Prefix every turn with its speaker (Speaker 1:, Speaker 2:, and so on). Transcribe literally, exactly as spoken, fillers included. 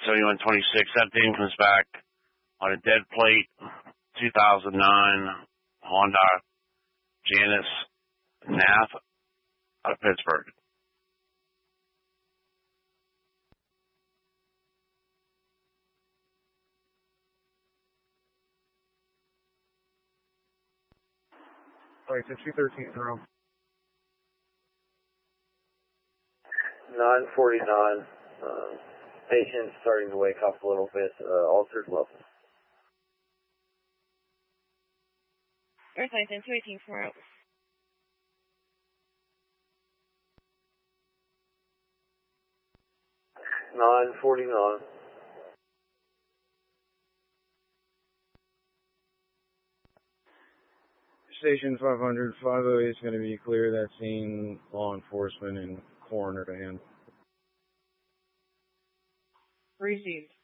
Speaker 1: seventy-one twenty-six. That thing comes back on a dead plate, two thousand nine Honda Janus Nath out of Pittsburgh.
Speaker 2: Sorry, it's two thirteen through.
Speaker 3: nine forty-nine. Uh, patient starting to wake up a little bit. Uh, altered level.
Speaker 4: Earth Nighton, two eighteen four out.
Speaker 3: nine forty-nine.
Speaker 2: Station five hundred, five oh eight is going to be clear. That scene, law enforcement and coroner to handle.
Speaker 4: Received.